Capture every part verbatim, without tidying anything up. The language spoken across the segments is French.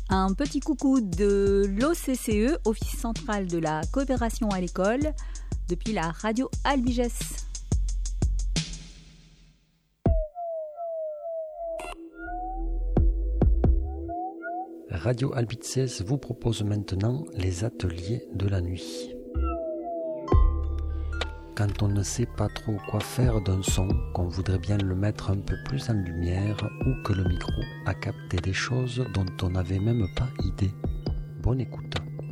Un petit coucou de l'O C C E, Office central de la coopération à l'école, depuis la radio Albiges. Radio Albiges vous propose maintenant les ateliers de la nuit. Quand on ne sait pas trop quoi faire d'un son, qu'on voudrait bien le mettre un peu plus en lumière ou que le micro a capté des choses dont on n'avait même pas idée. Bonne écoute.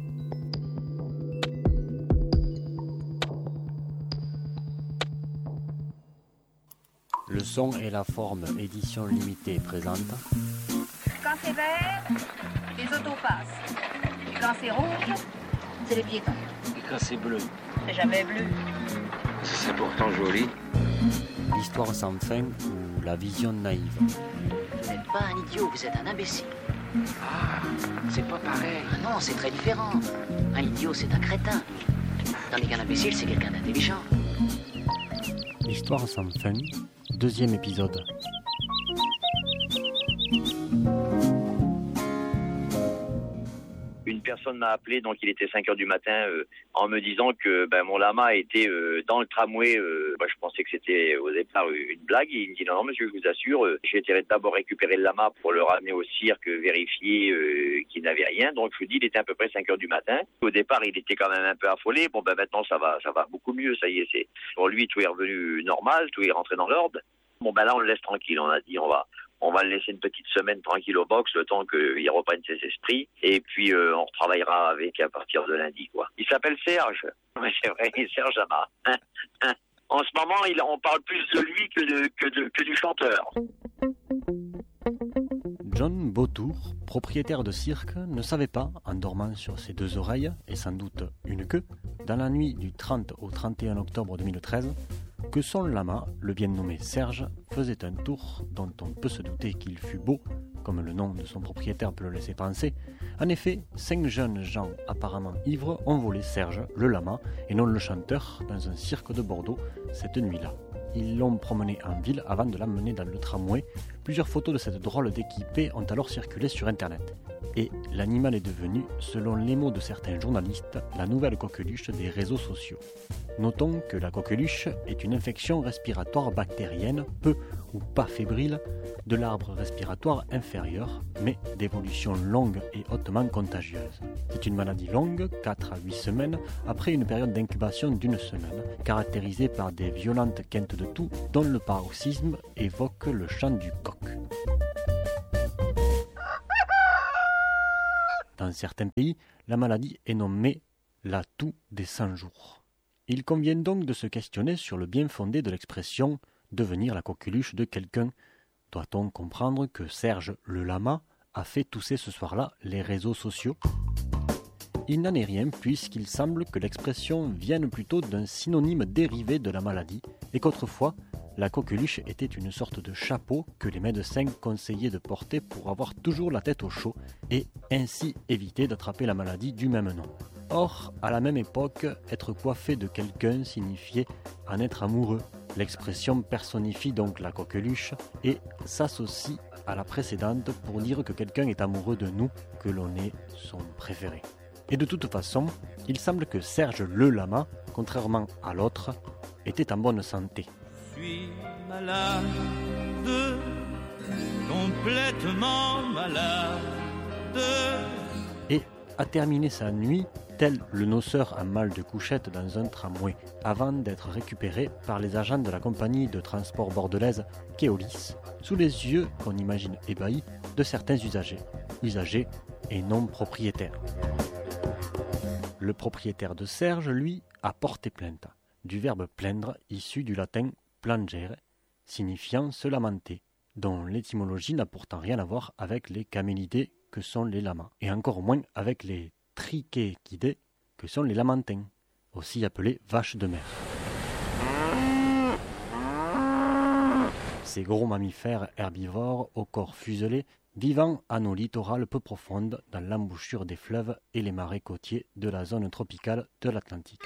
Le son et la forme édition limitée présente. Quand c'est vert, les autos passent. Et quand c'est rouge, c'est les piétons. Et quand c'est bleu? C'est jamais bleu. C'est pourtant joli. L'histoire sans fin ou la vision naïve. Vous n'êtes pas un idiot, vous êtes un imbécile. Ah, c'est pas pareil. Ah non, c'est très différent. Un idiot, c'est un crétin. Tandis qu'un imbécile, c'est quelqu'un d'intelligent. L'histoire sans fin, deuxième épisode. Une personne m'a appelé, donc il était cinq heures du matin, euh, en me disant que ben, mon lama était euh, dans le tramway. Euh, ben, je pensais que c'était au départ une blague. Et il me dit non, non monsieur, je vous assure, euh, j'ai été d'abord récupérer le lama pour le ramener au cirque, vérifier euh, qu'il n'avait rien. Donc je vous dis, il était à peu près cinq heures du matin. Au départ, il était quand même un peu affolé. Bon ben maintenant ça va, ça va beaucoup mieux. Ça y est, c'est pour lui tout est revenu normal, tout est rentré dans l'ordre. Bon ben là on le laisse tranquille. On a dit on va. On va le laisser une petite semaine tranquille au box, le temps qu'il reprenne ses esprits. Et puis, euh, on retravaillera avec à partir de lundi, quoi. Il s'appelle Serge. Ouais, c'est vrai, Serge Ama. Hein, hein. En ce moment, il, on parle plus de lui que, de, que, de, que du chanteur. John Beautour, propriétaire de cirque, ne savait pas, en dormant sur ses deux oreilles, et sans doute une queue, dans la nuit du trente au trente et un octobre deux mille treize, que son lama, le bien nommé Serge, faisait un tour dont on peut se douter qu'il fut beau, comme le nom de son propriétaire peut le laisser penser. En effet, cinq jeunes gens apparemment ivres ont volé Serge, le lama, et non le chanteur, dans un cirque de Bordeaux, cette nuit-là. Ils l'ont promené en ville avant de l'emmener dans le tramway. Plusieurs photos de cette drôle d'équipée ont alors circulé sur Internet. Et l'animal est devenu, selon les mots de certains journalistes, la nouvelle coqueluche des réseaux sociaux. Notons que la coqueluche est une infection respiratoire bactérienne, peu ou pas fébrile, de l'arbre respiratoire inférieur, mais d'évolution longue et hautement contagieuse. C'est une maladie longue, quatre à huit semaines, après une période d'incubation d'une semaine, caractérisée par des violentes quintes de toux dont le paroxysme évoque le chant du coq. Dans certains pays, la maladie est nommée la toux des cent jours. Il convient donc de se questionner sur le bien fondé de l'expression « devenir la coqueluche de quelqu'un ». Doit-on comprendre que Serge le lama a fait tousser ce soir-là les réseaux sociaux ? Il n'en est rien puisqu'il semble que l'expression vienne plutôt d'un synonyme dérivé de la maladie et qu'autrefois, la coqueluche était une sorte de chapeau que les médecins conseillaient de porter pour avoir toujours la tête au chaud et ainsi éviter d'attraper la maladie du même nom. Or, à la même époque, être coiffé de quelqu'un signifiait en être amoureux. L'expression personnifie donc la coqueluche et s'associe à la précédente pour dire que quelqu'un est amoureux de nous, que l'on est son préféré. Et de toute façon, il semble que Serge le lama, contrairement à l'autre, était en bonne santé. Je suis malade, complètement malade. Et a terminé sa nuit tel le noceur en mal de couchette dans un tramway, avant d'être récupéré par les agents de la compagnie de transport bordelaise Keolis, sous les yeux, qu'on imagine ébahis, de certains usagers, usagers et non propriétaires. Le propriétaire de Serge, lui, a porté plainte, du verbe plaindre issu du latin plangere, signifiant se lamenter, dont l'étymologie n'a pourtant rien à voir avec les camélidés que sont les lamas, et encore moins avec les triquéquidés que sont les lamantins, aussi appelés vaches de mer. Ces gros mammifères herbivores au corps fuselé, vivant à nos littorales peu profondes dans l'embouchure des fleuves et les marais côtiers de la zone tropicale de l'Atlantique.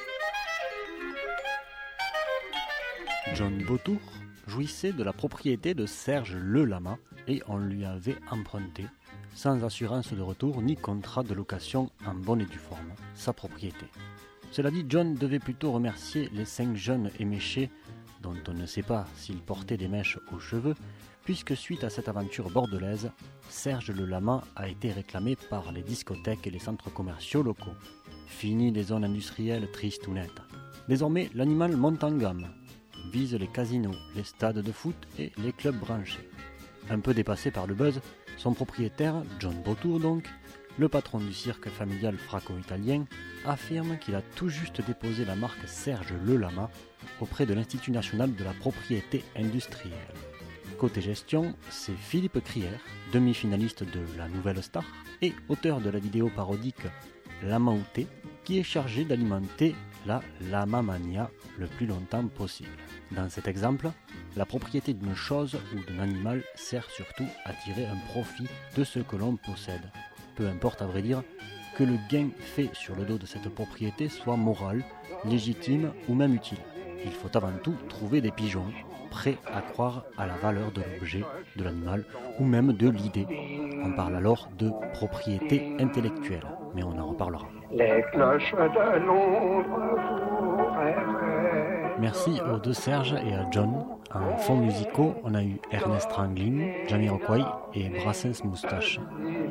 John Beautour jouissait de la propriété de Serge le lama et on lui avait emprunté sans assurance de retour ni contrat de location en bonne et due forme, sa propriété. Cela dit, John devait plutôt remercier les cinq jeunes éméchés, dont on ne sait pas s'ils portaient des mèches aux cheveux, puisque suite à cette aventure bordelaise, Serge le lama a été réclamé par les discothèques et les centres commerciaux locaux. Fini les zones industrielles tristes ou nettes. Désormais, l'animal monte en gamme, vise les casinos, les stades de foot et les clubs branchés. Un peu dépassé par le buzz, son propriétaire, John Beautour donc, le patron du cirque familial franco-italien, affirme qu'il a tout juste déposé la marque Serge le lama auprès de l'Institut national de la propriété industrielle. Côté gestion, c'est Philippe Crière, demi-finaliste de La Nouvelle Star et auteur de la vidéo parodique Lama Outé, qui est chargé d'alimenter la Lama Mania le plus longtemps possible. Dans cet exemple, la propriété d'une chose ou d'un animal sert surtout à tirer un profit de ce que l'on possède. Peu importe à vrai dire que le gain fait sur le dos de cette propriété soit moral, légitime ou même utile. Il faut avant tout trouver des pigeons prêts à croire à la valeur de l'objet, de l'animal ou même de l'idée. On parle alors de propriété intellectuelle, mais on en reparlera. Les cloches de Londres vous rêvent. Merci aux deux Serge et à John. En fonds musicaux, on a eu Ernest Ranglin, Jamiroquai et Brassens Moustache.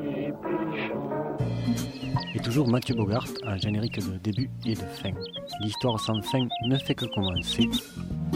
Et toujours Mathieu Bogart, un générique de début et de fin. L'histoire sans fin ne fait que commencer.